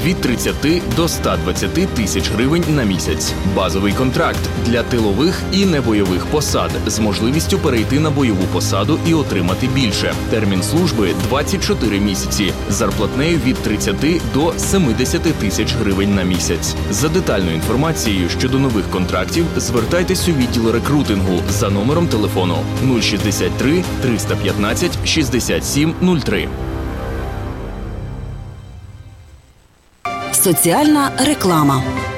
від 30 до 120 тисяч гривень на місяць. Базовий контракт для тилових і небойових посад з можливістю перейти на бойову посаду і отримати більше. Термін служби – 24 місяці. Зарплатнею від 30 до 70 тисяч гривень на місяць. За детальною інформацією щодо нових контрактів звертайтесь у відділ рекрутингу за номером телефону 063 315 6703. Соціальна реклама.